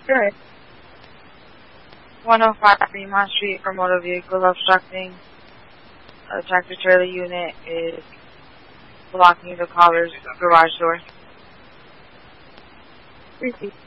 Good. 105 Fremont Street for motor vehicle obstructing. A tractor trailer unit is blocking the caller's garage door. Repeat.